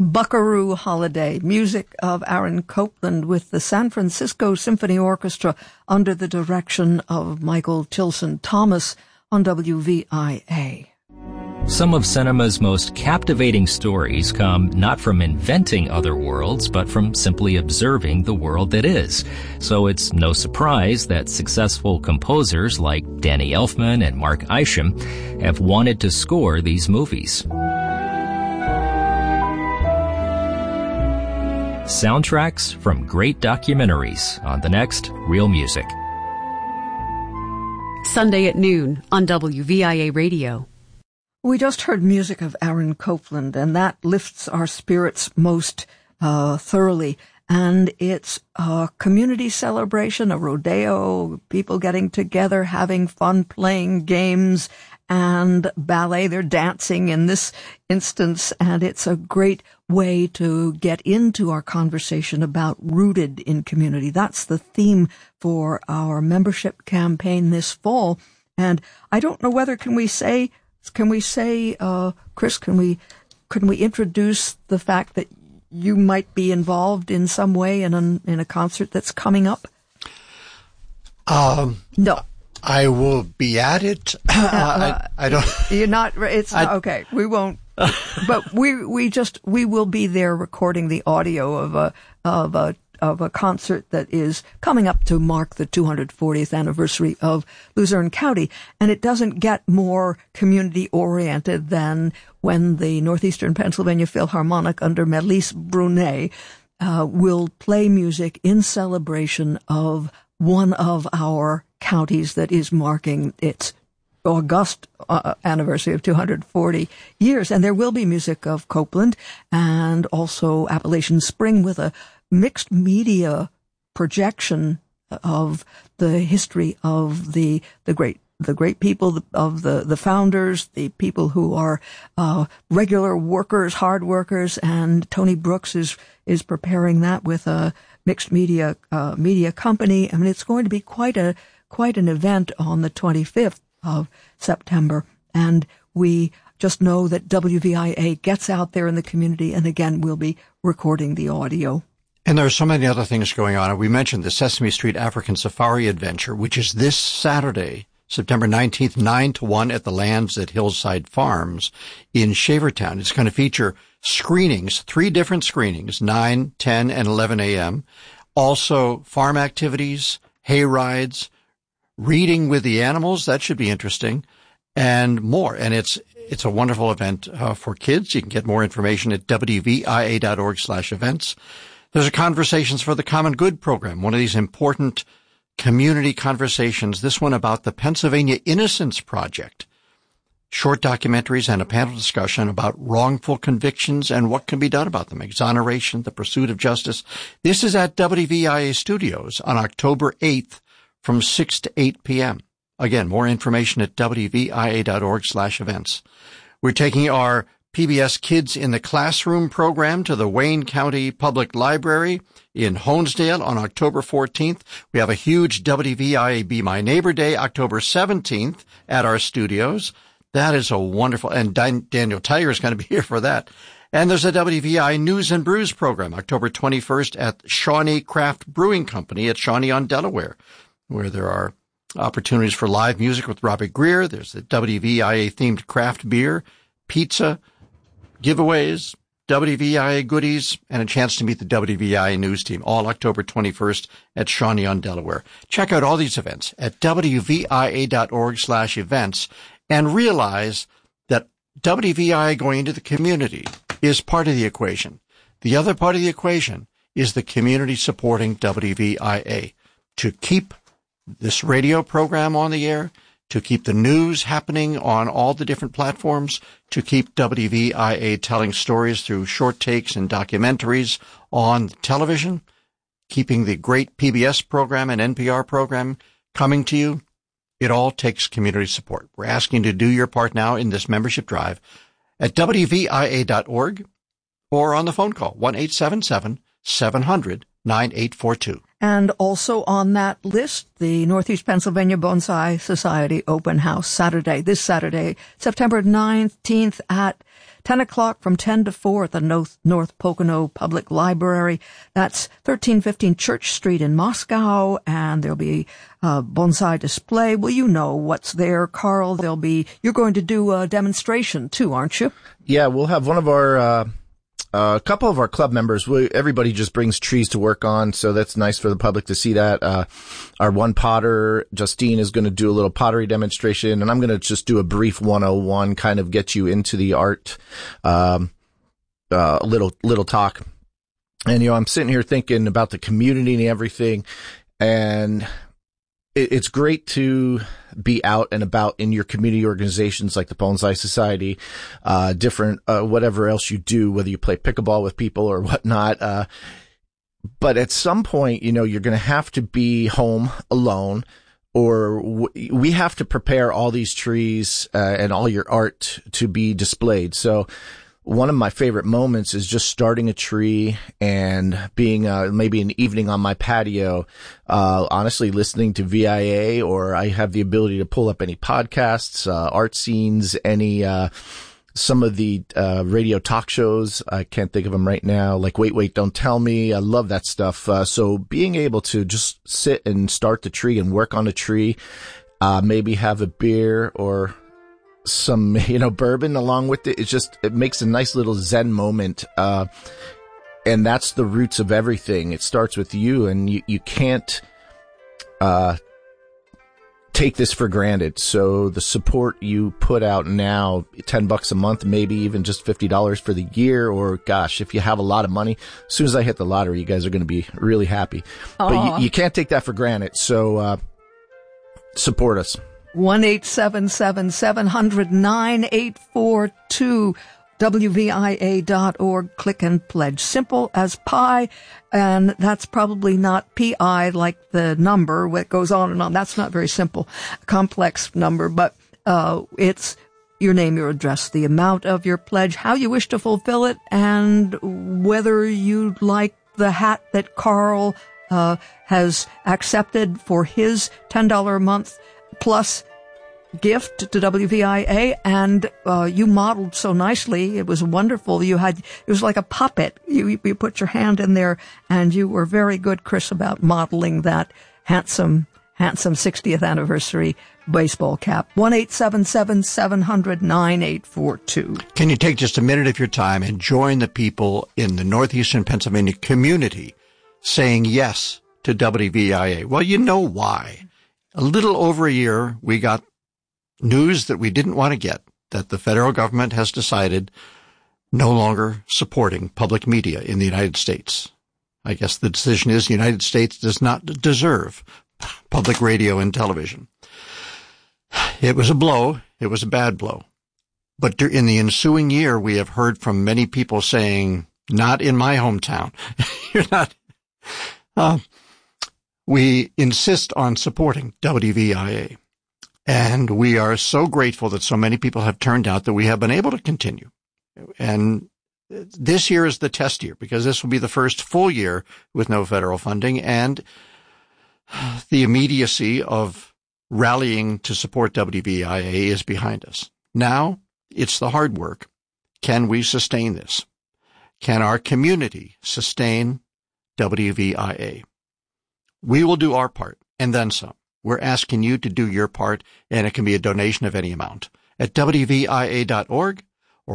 Buckaroo Holiday, music of Aaron Copland with the San Francisco Symphony Orchestra under the direction of Michael Tilson Thomas on WVIA. Some of cinema's most captivating stories come not from inventing other worlds, but from simply observing the world that is. So it's no surprise that successful composers like Danny Elfman and Mark Isham have wanted to score these movies. Soundtracks from great documentaries on the next Real Music. Sunday at noon on WVIA Radio. We just heard music of Aaron Copland, and that lifts our spirits most thoroughly. And it's a community celebration, a rodeo, people getting together, having fun, playing games, and ballet. They're dancing in this instance, and it's a great way to get into our conversation about rooted in community. That's the theme for our membership campaign this fall. And I don't know whether can we say, Chris, can we introduce the fact that you might be involved in some way in a concert that's coming up? No. I will be at it. I don't. You're not. It's okay. We won't. But we will be there recording the audio of a concert that is coming up to mark the 240th anniversary of Luzerne County. And it doesn't get more community oriented than when the Northeastern Pennsylvania Philharmonic under Melisse Brunet will play music in celebration of one of our counties that is marking its august anniversary of 240 years. And there will be music of Copland and also Appalachian Spring with a mixed media projection of the history of the great people, of the founders, the people who are regular workers, hard workers, and Tony Brooks is preparing that with a mixed media company. I mean, it's going to be quite an event on the 25th of September, and we just know that WVIA gets out there in the community, and again, we'll be recording the audio. And there are so many other things going on. We mentioned the Sesame Street African Safari Adventure, which is this Saturday, September 19th, 9 to 1 at the Lands at Hillside Farms in Shavertown. It's going to feature screenings, 3 different screenings, 9, 10, and 11 a.m. Also farm activities, hay rides, reading with the animals. That should be interesting, and more. And it's a wonderful event for kids. You can get more information at wvia.org/events. There's a Conversations for the Common Good program, one of these important community conversations, this one about the Pennsylvania Innocence Project. Short documentaries and a panel discussion about wrongful convictions and what can be done about them, exoneration, the pursuit of justice. This is at WVIA Studios on October 8th from 6 to 8 p.m. Again, more information at wvia.org/events. We're taking our PBS Kids in the Classroom program to the Wayne County Public Library in Honesdale on October 14th. We have a huge WVIA Be My Neighbor Day, October 17th at our studios. That is a wonderful, and Daniel Tiger is going to be here for that. And there's a WVI News and Brews program, October 21st at Shawnee Craft Brewing Company at Shawnee on Delaware, where there are opportunities for live music with Robert Greer. There's the WVIA-themed craft beer, pizza, giveaways, WVIA goodies, and a chance to meet the WVIA news team, all October 21st at Shawnee on Delaware. Check out all these events at wvia.org/events and realize that WVIA going into the community is part of the equation. The other part of the equation is the community supporting WVIA to keep this radio program on the air, to keep the news happening on all the different platforms, to keep WVIA telling stories through short takes and documentaries on television, keeping the great PBS program and NPR program coming to you. It all takes community support. We're asking you to do your part now in this membership drive at WVIA.org or on the phone call, 1-877-700-9842. And also on that list, the Northeast Pennsylvania Bonsai Society Open House this Saturday, September 19th at 10 o'clock from 10 to 4 at the North Pocono Public Library. That's 1315 Church Street in Moscow, and there'll be a bonsai display. Well, you know what's there, Carl. You're going to do a demonstration too, aren't you? Yeah, we'll have one of our, a couple of our club members. Everybody just brings trees to work on, so that's nice for the public to see that. Our one potter, Justine, is going to do a little pottery demonstration, and I'm going to just do a brief 101, kind of get you into the art, little talk. And, I'm sitting here thinking about the community and everything, and it's great to be out and about in your community organizations like the Bonsai Society, different, whatever else you do, whether you play pickleball with people or whatnot. But at some point, you're going to have to be home alone, or we have to prepare all these trees, and all your art to be displayed. So one of my favorite moments is just starting a tree and being maybe an evening on my patio, honestly listening to VIA, or I have the ability to pull up any podcasts, art scenes, some of the radio talk shows. I can't think of them right now, like Wait, Don't Tell Me. I love that stuff. So being able to just sit and start the tree and work on a tree, maybe have a beer or some, bourbon along with it. It makes a nice little Zen moment. And that's the roots of everything. It starts with you, and you can't, take this for granted. So the support you put out now, $10 a month, maybe even just $50 for the year, or gosh, if you have a lot of money, as soon as I hit the lottery, you guys are going to be really happy. But you can't take that for granted. So, support us. 1-877-700-9842, WVIA.org. Click and pledge. Simple as pie. And that's probably not PI like the number that goes on and on. That's not very simple, complex number, but it's your name, your address, the amount of your pledge, how you wish to fulfill it, and whether you'd like the hat that Carl has accepted for his $10 a month plus gift to WVIA, and you modeled so nicely. It was wonderful. It was like a puppet. You put your hand in there, and you were very good, Chris, about modeling that handsome 60th anniversary baseball cap. 1-877-700-9842. Can you take just a minute of your time and join the people in the Northeastern Pennsylvania community saying yes to WVIA? Well, you know why. A little over a year, we got news that we didn't want to get, that the federal government has decided no longer supporting public media in the United States. I guess the decision is the United States does not deserve public radio and television. It was a blow. It was a bad blow. But in the ensuing year, we have heard from many people saying, not in my hometown. You're not. We insist on supporting WVIA. And we are so grateful that so many people have turned out that we have been able to continue. And this year is the test year, because this will be the first full year with no federal funding, and the immediacy of rallying to support WVIA is behind us. Now it's the hard work. Can we sustain this? Can our community sustain WVIA? We will do our part, and then some. We're asking you to do your part, and it can be a donation of any amount at WVIA.org or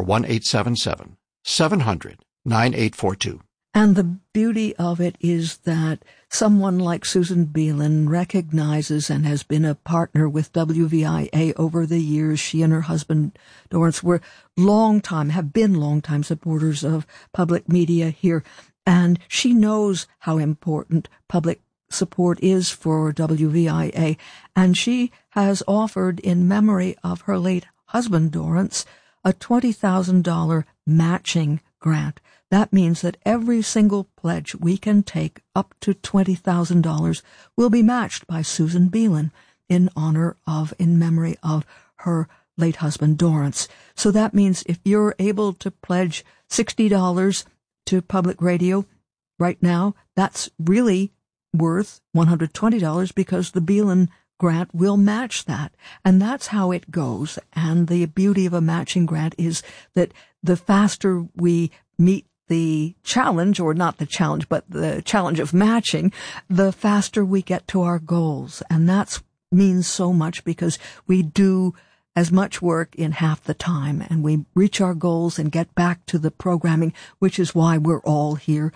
1-877-700-9842. And the beauty of it is that someone like Susan Beelan recognizes and has been a partner with WVIA over the years. She and her husband, Dorrance, have been longtime supporters of public media here. And she knows how important public support is for WVIA. And she has offered, in memory of her late husband, Dorrance, a $20,000 matching grant. That means that every single pledge we can take up to $20,000 will be matched by Susan Beelan in memory of her late husband, Dorrance. So that means if you're able to pledge $60 to public radio right now, that's really worth $120 because the Beelan grant will match that. And that's how it goes. And the beauty of a matching grant is that the faster we meet the challenge, or not the challenge, but the challenge of matching, the faster we get to our goals. And that means so much because we do as much work in half the time, and we reach our goals and get back to the programming, which is why we're all here.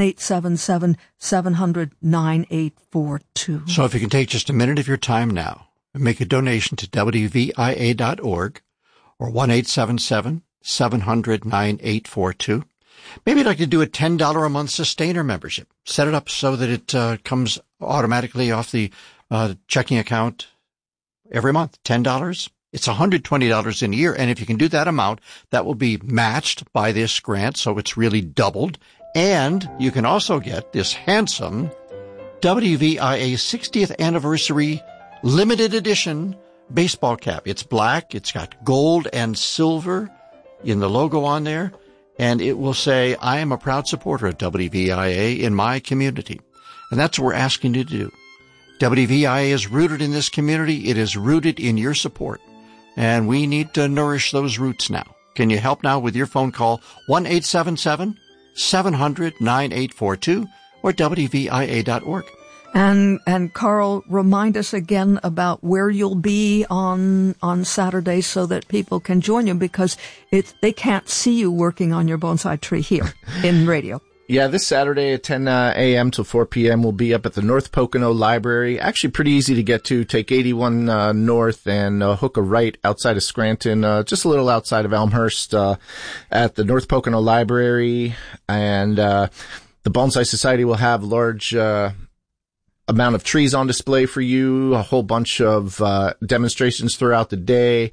1-877-700-9842. So if you can take just a minute of your time now and make a donation to WVIA.org or 1-877-700-9842. Maybe you'd like to do a $10 a month sustainer membership. Set it up so that it comes automatically off the checking account every month. $10. It's $120 in a year. And if you can do that amount, that will be matched by this grant. So it's really doubled. And you can also get this handsome WVIA 60th anniversary limited edition baseball cap. It's black. It's got gold and silver in the logo on there. And it will say, I am a proud supporter of WVIA in my community. And that's what we're asking you to do. WVIA is rooted in this community. It is rooted in your support. And we need to nourish those roots now. Can you help now with your phone call? 1-877-700-9842 or WVIA.org. And Carl, remind us again about where you'll be on Saturday so that people can join you, because they can't see you working on your bonsai tree here in radio. Yeah, this Saturday at 10 a.m. till 4 p.m. we'll be up at the North Pocono Library. Actually pretty easy to get to. Take 81 north and hook a right outside of Scranton, just a little outside of Elmhurst, at the North Pocono Library. And the Bonsai Society will have large amount of trees on display for you, a whole bunch of demonstrations throughout the day.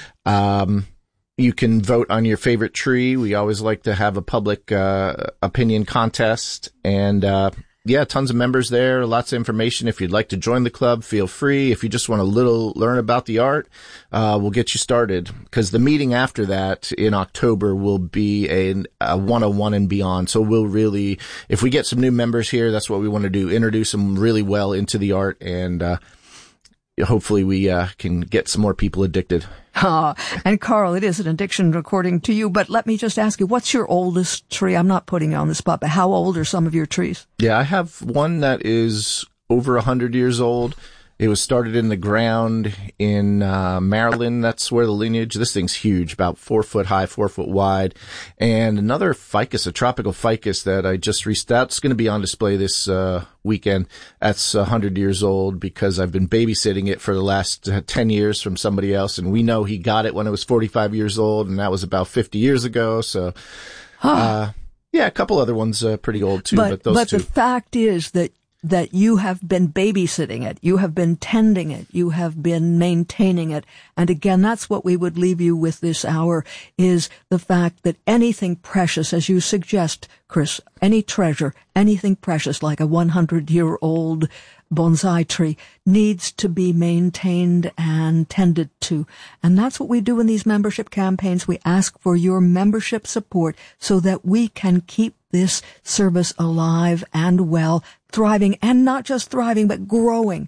You can vote on your favorite tree. We always like to have a public opinion contest. And yeah, tons of members there, lots of information. If you'd like to join the club, feel free. If you just want to learn about the art, we'll get you started. Because the meeting after that in October will be a 101 and beyond. So we'll really, if we get some new members here, that's what we want to do, introduce them really well into the art, and hopefully we can get some more people addicted. And Carl, it is an addiction according to you, but let me just ask you, what's your oldest tree? I'm not putting you on the spot, but how old are some of your trees? Yeah, I have one that is over 100 years old. It was started in the ground in Maryland. That's where the lineage. This thing's huge, about 4 foot high, 4 foot wide. And another ficus, a tropical ficus that I just reached. That's going to be on display this weekend. That's 100 years old because I've been babysitting it for the last 10 years from somebody else. And we know he got it when it was 45 years old, and that was about 50 years ago. So, yeah, a couple other ones pretty old too, but those two. But the fact is that you have been babysitting it, you have been tending it, you have been maintaining it. And again, that's what we would leave you with this hour, is the fact that anything precious, as you suggest, Chris, any treasure, anything precious like a 100-year-old bonsai tree needs to be maintained and tended to. And that's what we do in these membership campaigns. We ask for your membership support so that we can keep this service alive and well, thriving, and not just thriving, but growing.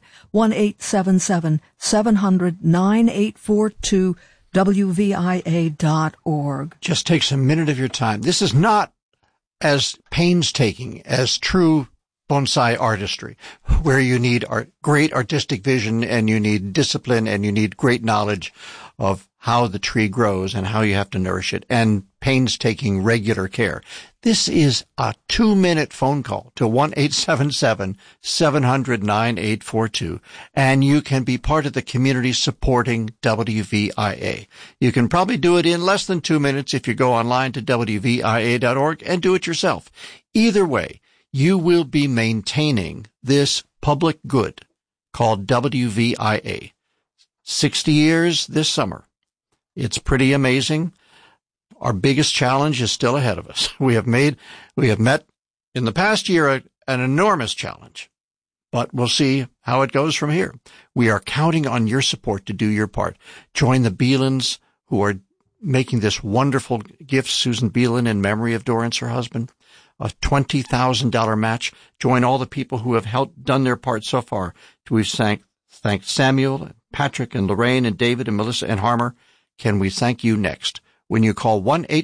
1-877-700-9842, WVIA.org. Just takes a minute of your time. This is not as painstaking as true bonsai artistry, where you need great artistic vision and you need discipline and you need great knowledge of how the tree grows and how you have to nourish it, and painstaking regular care. This is a 2-minute phone call to 1-877-700-9842, and you can be part of the community supporting WVIA. You can probably do it in less than 2 minutes if you go online to WVIA.org and do it yourself. Either way, you will be maintaining this public good called WVIA. 60 years this summer. It's pretty amazing. Our biggest challenge is still ahead of us. We have met in the past year an enormous challenge, but we'll see how it goes from here. We are counting on your support to do your part. Join the Beelans, who are making this wonderful gift, Susan Beelan, in memory of Dorrance, her husband. a $20,000 match. Join all the people who have done their part so far. We've thanked Samuel, Patrick, and Lorraine, and David, and Melissa, and Harmer. Can we thank you next? When you call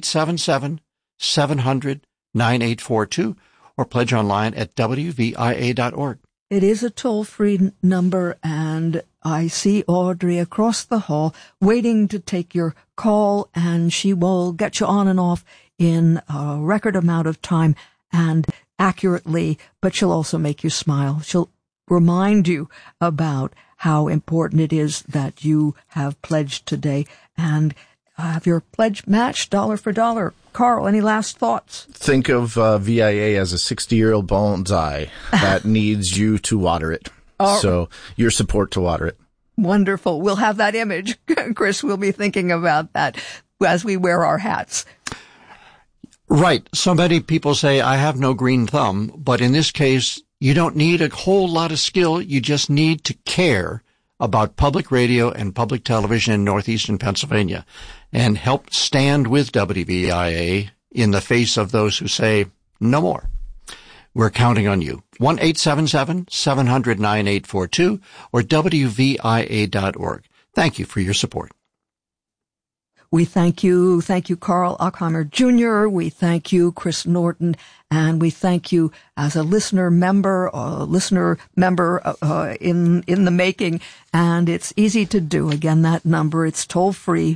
1-877-700-9842 or pledge online at WVIA.org. It is a toll-free number, and I see Audrey across the hall waiting to take your call, and she will get you on and off in a record amount of time and accurately, but she'll also make you smile. She'll remind you about how important it is that you have pledged today and have your pledge matched dollar for dollar. Carl, any last thoughts? Think of VIA as a 60-year-old bonsai that needs you to water it. So your support to water it. Wonderful. We'll have that image. Chris, we'll be thinking about that as we wear our hats. Right. So many people say, I have no green thumb, but in this case, you don't need a whole lot of skill. You just need to care about public radio and public television in northeastern Pennsylvania and help stand with WVIA in the face of those who say, no more. We're counting on you. 1-877-700-9842 or WVIA.org. Thank you for your support. We thank you. Thank you, Carl Ockheimer Jr. We thank you, Chris Norton, and we thank you as a listener member in the making. And it's easy to do. Again, that number, it's toll free,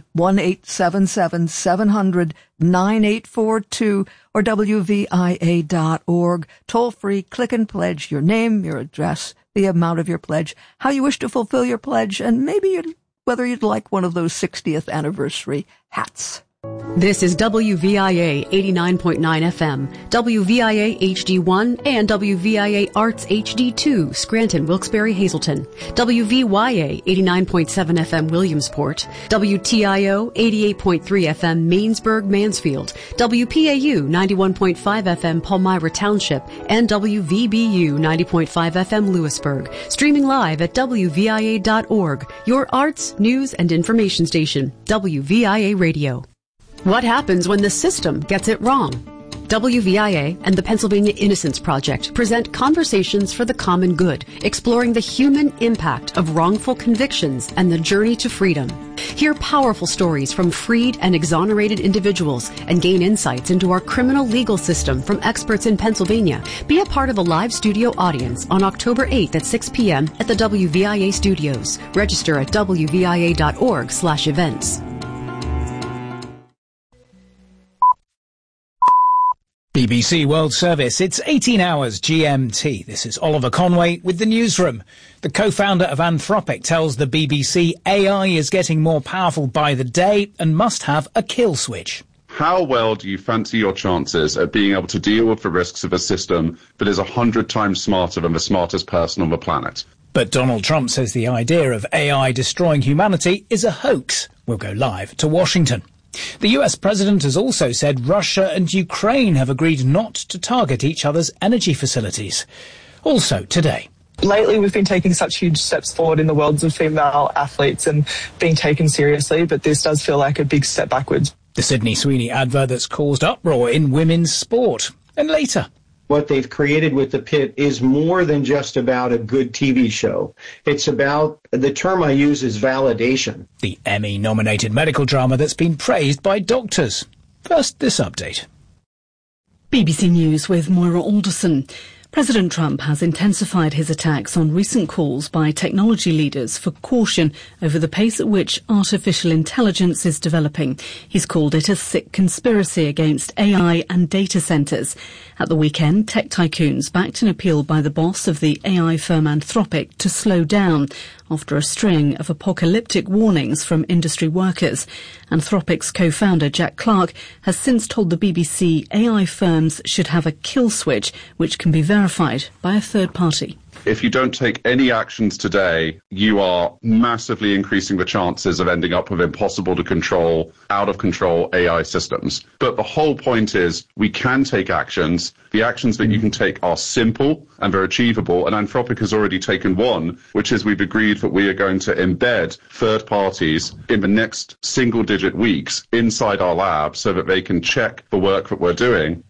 1-877-700-9842 or WVIA.org. Toll free, click and pledge your name, your address, the amount of your pledge, how you wish to fulfill your pledge, and maybe whether you'd like one of those 60th anniversary hats. This is WVIA 89.9 FM, WVIA HD1, and WVIA Arts HD2, Scranton, Wilkes-Barre, Hazleton, WVYA 89.7 FM, Williamsport, WTIO 88.3 FM, Mainsburg, Mansfield, WPAU 91.5 FM, Palmyra Township, and WVBU 90.5 FM, Lewisburg. Streaming live at WVIA.org, your arts, news, and information station, WVIA Radio. What happens when the system gets it wrong? WVIA and the Pennsylvania Innocence Project present Conversations for the Common Good, exploring the human impact of wrongful convictions and the journey to freedom. Hear powerful stories from freed and exonerated individuals and gain insights into our criminal legal system from experts in Pennsylvania. Be a part of a live studio audience on October 8th at 6 p.m. at the WVIA studios. Register at WVIA.org/events. BBC World Service, it's 18 hours GMT. This is Oliver Conway with the newsroom. The co-founder of Anthropic tells the BBC AI is getting more powerful by the day and must have a kill switch. How well do you fancy your chances at being able to deal with the risks of a system that is 100 times smarter than the smartest person on the planet? But Donald Trump says the idea of AI destroying humanity is a hoax. We'll go live to Washington. The US president has also said Russia and Ukraine have agreed not to target each other's energy facilities. Also today. Lately, we've been taking such huge steps forward in the worlds of female athletes and being taken seriously, but this does feel like a big step backwards. The Sydney Sweeney advert that's caused uproar in women's sport. And later. What they've created with The Pit is more than just about a good TV show. It's about, the term I use is validation. The Emmy-nominated medical drama that's been praised by doctors. First, this update. BBC News with Moira Alderson. President Trump has intensified his attacks on recent calls by technology leaders for caution over the pace at which artificial intelligence is developing. He's called it a sick conspiracy against AI and data centers. At the weekend, tech tycoons backed an appeal by the boss of the AI firm Anthropic to slow down after a string of apocalyptic warnings from industry workers. Anthropic's co-founder Jack Clark has since told the BBC AI firms should have a kill switch which can be verified by a third party. If you don't take any actions today, you are massively increasing the chances of ending up with impossible to control, out of control AI systems. But the whole point is we can take actions. The actions that you can take are simple and they're achievable. And Anthropic has already taken one, which is we've agreed that we are going to embed third parties in the next single-digit weeks inside our lab so that they can check the work that we're doing.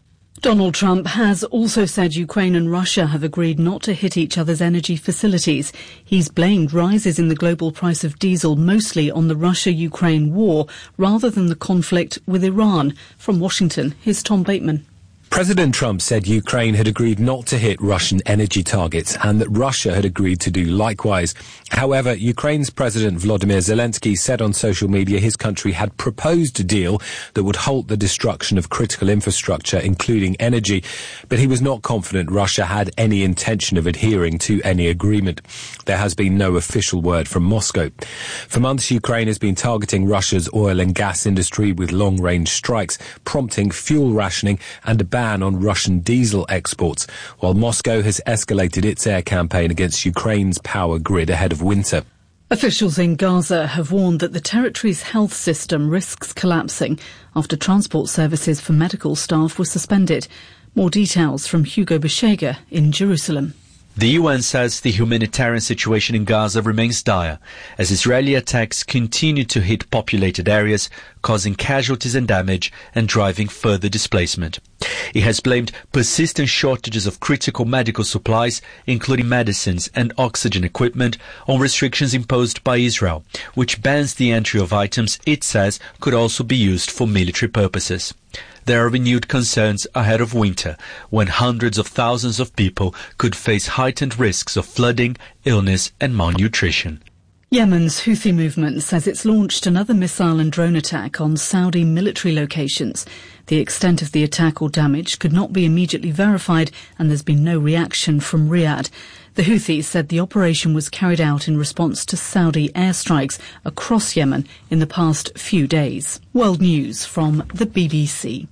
Donald Trump has also said Ukraine and Russia have agreed not to hit each other's energy facilities. He's blamed rises in the global price of diesel mostly on the Russia-Ukraine war rather than the conflict with Iran. From Washington, here's Tom Bateman. President Trump said Ukraine had agreed not to hit Russian energy targets and that Russia had agreed to do likewise. However, Ukraine's President Volodymyr Zelensky said on social media his country had proposed a deal that would halt the destruction of critical infrastructure, including energy, but he was not confident Russia had any intention of adhering to any agreement. There has been no official word from Moscow. For months, Ukraine has been targeting Russia's oil and gas industry with long-range strikes, prompting fuel rationing and a ban on Russian diesel exports, while Moscow has escalated its air campaign against Ukraine's power grid ahead of winter. Officials in Gaza have warned that the territory's health system risks collapsing after transport services for medical staff were suspended. More details from Hugo Beshega in Jerusalem. The UN says the humanitarian situation in Gaza remains dire as Israeli attacks continue to hit populated areas, causing casualties and damage and driving further displacement. It has blamed persistent shortages of critical medical supplies, including medicines and oxygen equipment, on restrictions imposed by Israel, which bans the entry of items it says could also be used for military purposes. There are renewed concerns ahead of winter, when hundreds of thousands of people could face heightened risks of flooding, illness and malnutrition. Yemen's Houthi movement says it's launched another missile and drone attack on Saudi military locations. The extent of the attack or damage could not be immediately verified, and there's been no reaction from Riyadh. The Houthis said the operation was carried out in response to Saudi airstrikes across Yemen in the past few days. World News from the BBC.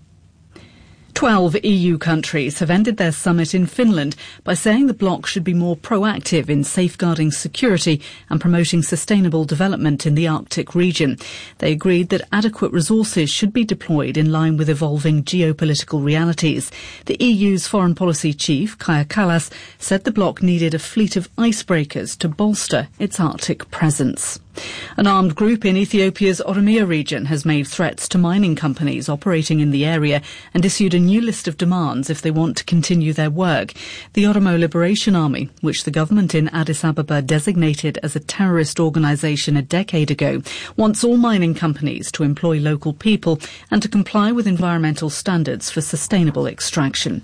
12 EU countries have ended their summit in Finland by saying the bloc should be more proactive in safeguarding security and promoting sustainable development in the Arctic region. They agreed that adequate resources should be deployed in line with evolving geopolitical realities. The EU's foreign policy chief, Kaja Kallas, said the bloc needed a fleet of icebreakers to bolster its Arctic presence. An armed group in Ethiopia's Oromia region has made threats to mining companies operating in the area and issued a new list of demands if they want to continue their work. The Oromo Liberation Army, which the government in Addis Ababa designated as a terrorist organisation a decade ago, wants all mining companies to employ local people and to comply with environmental standards for sustainable extraction.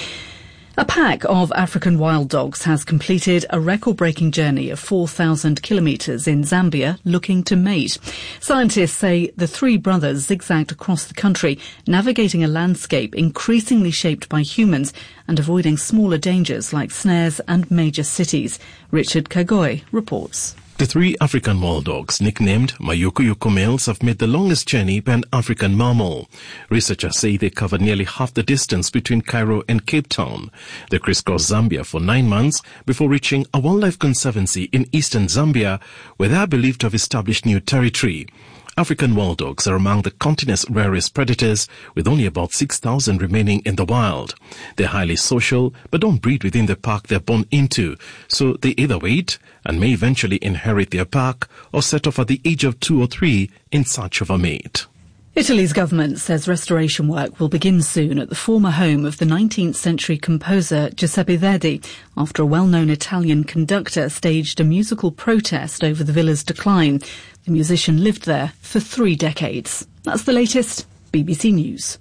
A pack of African wild dogs has completed a record-breaking journey of 4,000 kilometres in Zambia looking to mate. Scientists say the three brothers zigzagged across the country, navigating a landscape increasingly shaped by humans and avoiding smaller dangers like snares and major cities. Richard Kagoi reports. The three African wild dogs, nicknamed Mayoko males, have made the longest journey by an African mammal. Researchers say they covered nearly half the distance between Cairo and Cape Town. They crisscrossed Zambia for 9 months before reaching a wildlife conservancy in eastern Zambia, where they are believed to have established new territory. African wild dogs are among the continent's rarest predators, with only about 6,000 remaining in the wild. They're highly social, but don't breed within the pack they're born into, so they either wait and may eventually inherit their pack or set off at the age of 2 or 3 in search of a mate. Italy's government says restoration work will begin soon at the former home of the 19th century composer Giuseppe Verdi after a well-known Italian conductor staged a musical protest over the villa's decline. The musician lived there for 3 decades. That's the latest. BBC News.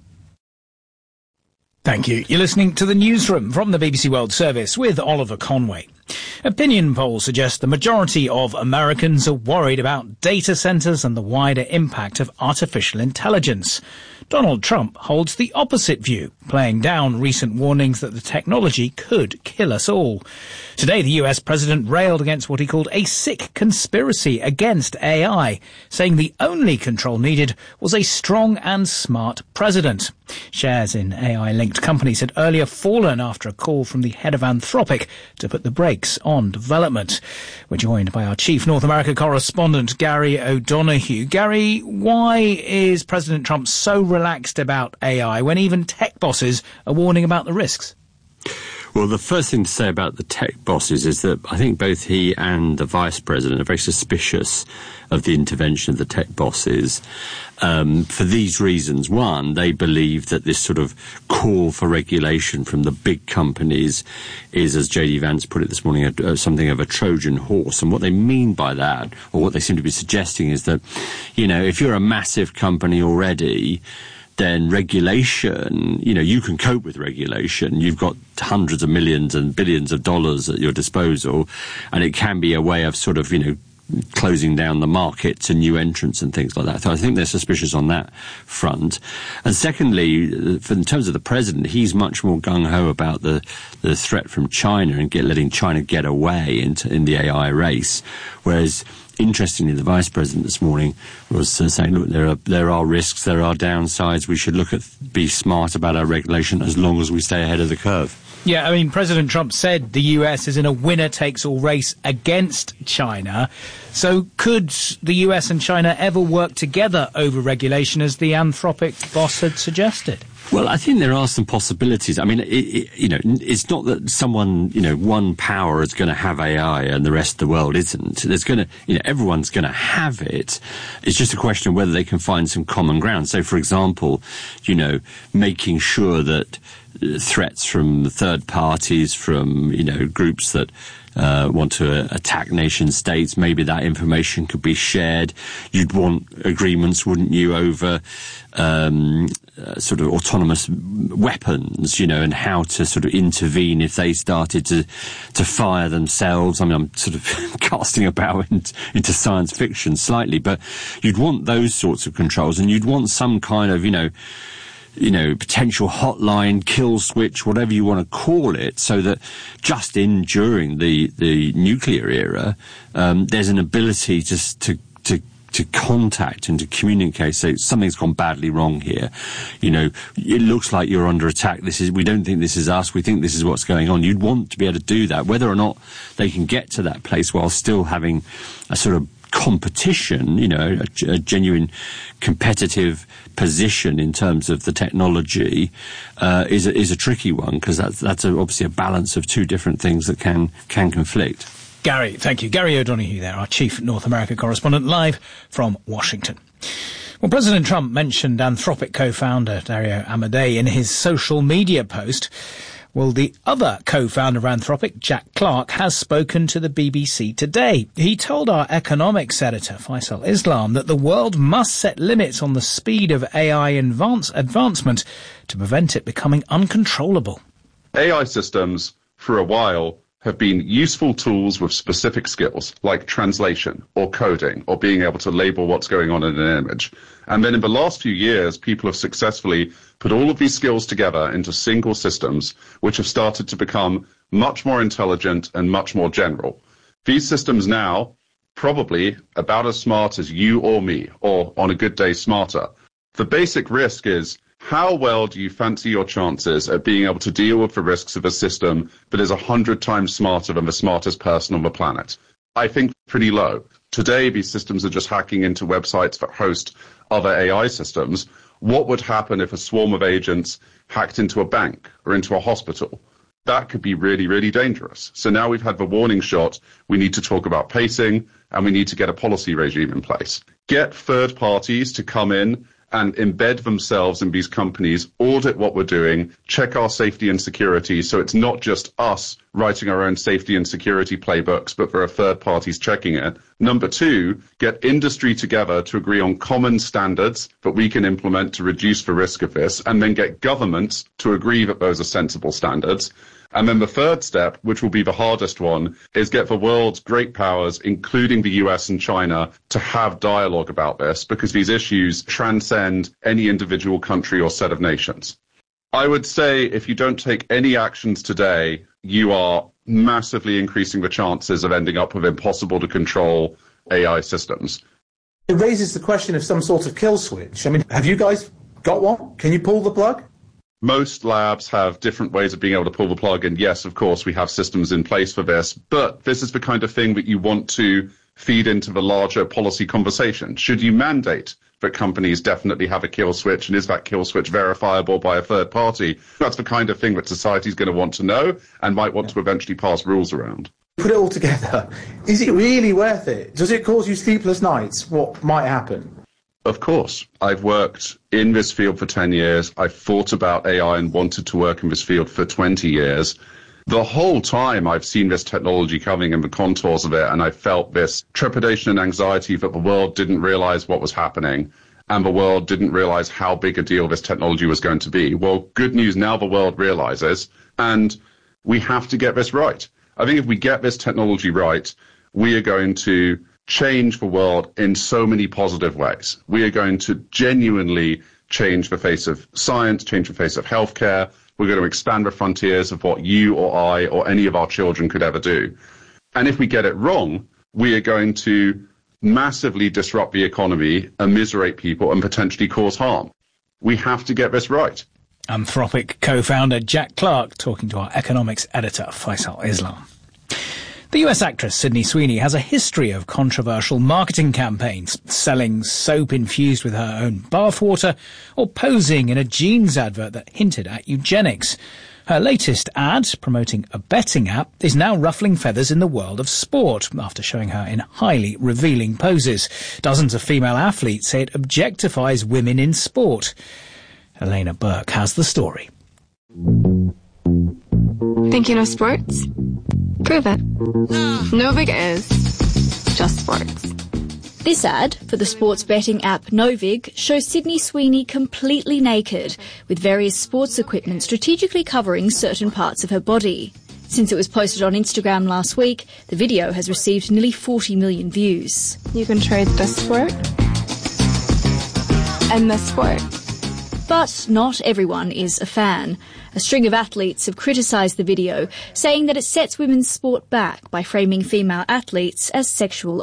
Thank you. You're listening to the Newsroom from the BBC World Service with Oliver Conway. Opinion polls suggest the majority of Americans are worried about data centres and the wider impact of artificial intelligence. Donald Trump holds the opposite view, playing down recent warnings that the technology could kill us all. Today, the US president railed against what he called a sick conspiracy against AI, saying the only control needed was a strong and smart president. Shares in AI-linked companies had earlier fallen after a call from the head of Anthropic to put the brakes on development. We're joined by our chief North America correspondent, Gary O'Donoghue. Gary, why is President Trump so relaxed about AI when even tech bosses are warning about the risks? Well, the first thing to say about the tech bosses is that I think both he and the vice president are very suspicious of the intervention of the tech bosses for these reasons. One, they believe that this sort of call for regulation from the big companies is, as J.D. Vance put it this morning, something of a Trojan horse. And what they mean by that, or what they seem to be suggesting, is that, you know, if you're a massive company already, then regulation, you know, you can cope with regulation. You've got hundreds of millions and billions of dollars at your disposal, and it can be a way of sort of, you know, closing down the market to new entrants and things like that. So I think they're suspicious on that front. And secondly, in terms of the president, he's much more gung-ho about the threat from China and letting China get away in the AI race, whereas interestingly, the vice president this morning was saying, look, there are risks, there are downsides. We should be smart about our regulation as long as we stay ahead of the curve. Yeah, I mean, President Trump said the US is in a winner-takes-all race against China. So could the US and China ever work together over regulation, as the Anthropic boss had suggested? Well, I think there are some possibilities. I mean, you know, it's not that someone, you know, one power is going to have AI and the rest of the world isn't. There's going to, you know, everyone's going to have it. It's just a question of whether they can find some common ground. So, for example, you know, making sure that threats from third parties, from, you know, groups that want to attack nation states, maybe that information could be shared. You'd want agreements, wouldn't you, over sort of autonomous weapons, you know, and how to sort of intervene if they started to fire themselves. I mean, I'm sort of casting about into science fiction slightly, but you'd want those sorts of controls, and you'd want some kind of, you know, potential hotline, kill switch, whatever you want to call it, so that just during the nuclear era, there's an ability to contact and to communicate, say something's gone badly wrong here. You know, it looks like you're under attack. We don't think this is us. We think this is what's going on. You'd want to be able to do that, whether or not they can get to that place while still having a sort of competition, you know, a genuine competitive position in terms of the technology, is a tricky one, because that's obviously a balance of two different things that can conflict. Gary, thank you. Gary O'Donoghue there, our chief North America correspondent, live from Washington. Well, President Trump mentioned Anthropic co-founder Dario Amodei in his social media post. Well, the other co-founder of Anthropic, Jack Clark, has spoken to the BBC today. He told our economics editor, Faisal Islam, that the world must set limits on the speed of AI advancement to prevent it becoming uncontrollable. AI systems, for a while, have been useful tools with specific skills, like translation or coding or being able to label what's going on in an image. And then in the last few years, people have successfully put all of these skills together into single systems, which have started to become much more intelligent and much more general. These systems now, probably about as smart as you or me, or on a good day, smarter. The basic risk is, how well do you fancy your chances at being able to deal with the risks of a system that is 100 times smarter than the smartest person on the planet? I think pretty low. Today, these systems are just hacking into websites that host other AI systems. What would happen if a swarm of agents hacked into a bank or into a hospital? That could be really, really dangerous. So now we've had the warning shot. We need to talk about pacing, and we need to get a policy regime in place. Get third parties to come in and embed themselves in these companies, audit what we're doing, check our safety and security, so it's not just us writing our own safety and security playbooks, but there are third parties checking it. Number two, get industry together to agree on common standards that we can implement to reduce the risk of this, and then get governments to agree that those are sensible standards. And then the third step, which will be the hardest one, is get the world's great powers, including the US and China, to have dialogue about this, because these issues transcend any individual country or set of nations. I would say if you don't take any actions today, you are massively increasing the chances of ending up with impossible to control AI systems. It raises the question of some sort of kill switch. I mean, have you guys got one? Can you pull the plug? Most labs have different ways of being able to pull the plug, and yes, of course, we have systems in place for this, but this is the kind of thing that you want to feed into the larger policy conversation. Should you mandate but companies definitely have a kill switch, and is that kill switch verifiable by a third party? That's the kind of thing that society's going to want to know and might want to eventually pass rules around. Put it all together. Is it really worth it? Does it cause you sleepless nights? What might happen? Of course. I've worked in this field for 10 years. I've thought about AI and wanted to work in this field for 20 years. The whole time I've seen this technology coming and the contours of it, and I felt this trepidation and anxiety that the world didn't realize what was happening and the world didn't realize how big a deal this technology was going to be. Well, good news, now the world realizes, and we have to get this right. I think if we get this technology right, we are going to change the world in so many positive ways. We are going to genuinely change the face of science, change the face of healthcare. We're going to expand the frontiers of what you or I or any of our children could ever do. And if we get it wrong, we are going to massively disrupt the economy, immiserate people, and potentially cause harm. We have to get this right. Anthropic co-founder Jack Clark talking to our economics editor Faisal Islam. The US actress Sydney Sweeney has a history of controversial marketing campaigns, selling soap infused with her own bathwater or posing in a jeans advert that hinted at eugenics. Her latest ad, promoting a betting app, is now ruffling feathers in the world of sport after showing her in highly revealing poses. Dozens of female athletes say it objectifies women in sport. Elena Burke has the story. Think you know sports? Prove it. No big is, just sports. This ad for the sports betting app Novig shows Sydney Sweeney completely naked, with various sports equipment strategically covering certain parts of her body. Since it was posted on Instagram last week, the video has received nearly 40 million views. You can trade this sport and this sport. But not everyone is a fan. A string of athletes have criticised the video, saying that it sets women's sport back by framing female athletes as sexual